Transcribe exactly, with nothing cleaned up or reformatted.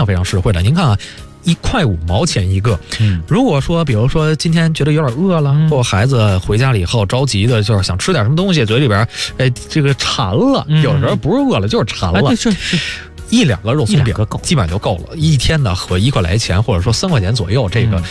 非常实惠的。您看啊，一块五毛钱一个。 嗯， 如果说比如说今天觉得有点饿了， 嗯、 或孩子回家了以后着急的就是想吃点什么东西，嘴里边哎这个馋了， 嗯、 有时候不是饿了就是馋了。 哎、是是。 一两个肉松饼够基本就够了，一天呢和一块来钱或者说三块钱左右，这个